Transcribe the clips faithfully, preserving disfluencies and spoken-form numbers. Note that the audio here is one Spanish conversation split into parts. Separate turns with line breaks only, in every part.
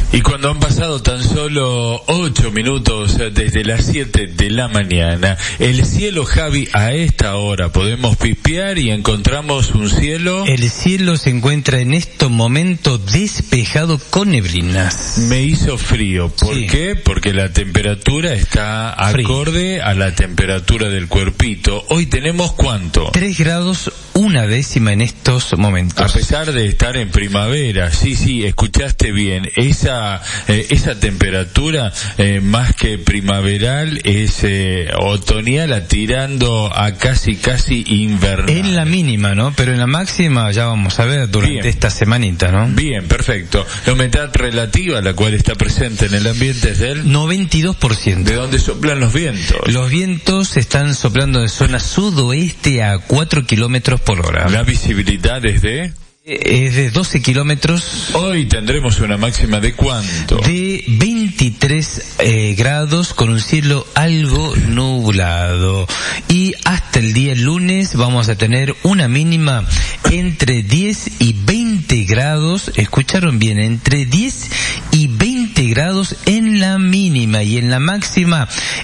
Y cuando han pasado tan solo ocho minutos desde las siete de la mañana, el cielo, Javi, a esta hora podemos pispear y encontramos un cielo.
El cielo se encuentra en estos momentos despejado con neblinas.
Me hizo frío. ¿Por
Sí.
qué? Porque la temperatura está acorde frío. a la temperatura del cuerpito. Hoy tenemos ¿cuánto?
Tres grados una décima en estos momentos.
A pesar de estar en primavera, sí, sí, escuchaste bien, esa eh, esa temperatura eh, más que primaveral es eh, otoñal, atirando a casi casi invernal.
En la mínima, ¿no? Pero en la máxima ya vamos a ver durante bien. esta semanita, ¿no?
Bien, perfecto. La humedad relativa, la cual está presente en el ambiente, es del
noventa y dos por ciento.
¿De dónde soplan los vientos?
Los vientos están soplando de zona sudoeste a cuatro kilómetros por hora.
La visibilidad es de...
Es de doce kilómetros.
Hoy tendremos una máxima de ¿cuánto?
De veintitrés eh, grados con un cielo algo nublado. Y hasta el día lunes vamos a tener una mínima entre diez y veinte grados. Escucharon bien, entre diez y veinte grados en la mínima, y en la máxima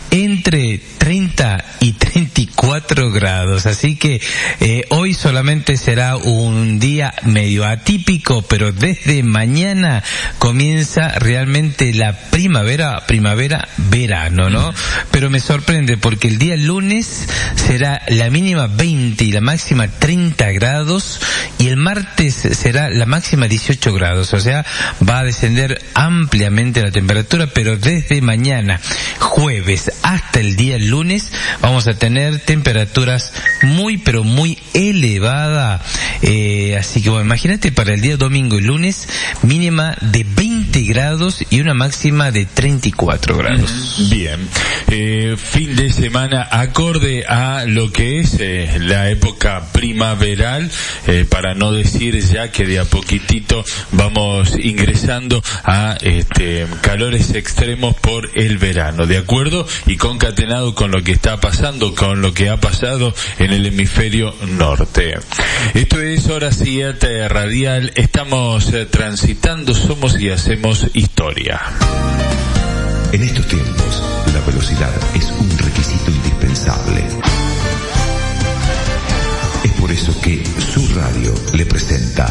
entre treinta y treinta y cuatro grados. Así que eh, hoy solamente será un día medio atípico, pero desde mañana comienza realmente la primavera, primavera, verano, ¿no? Pero me sorprende porque el día lunes será la mínima veinte y la máxima treinta grados, y el martes será la máxima dieciocho grados, o sea, va a descender ampliamente la temperatura, pero desde mañana, jueves, hasta el día lunes, vamos a tener temperaturas muy, pero muy elevadas, eh, así que bueno, imagínate para el día domingo y lunes, mínima de veinte grados y una máxima de treinta y cuatro grados.
Bien, eh, fin de semana acorde a lo que es eh, la época primaveral, eh, para no decir ya que de a poquitito vamos ingresando a este calores extremos por el verano, ¿de acuerdo? Y concatenado con lo que está pasando, con lo que ha pasado en el hemisferio norte. Esto es Hora siete Radial, estamos eh, transitando, somos y hacemos historia.
En estos tiempos, la velocidad es un requisito indispensable. Es por eso que su radio le presenta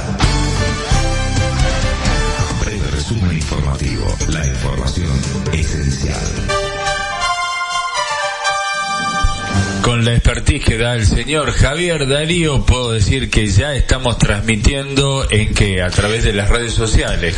breve resumen informativo, la información esencial.
Con la expertise que da el señor Javier Darío, puedo decir que ya estamos transmitiendo en que a través de las redes sociales.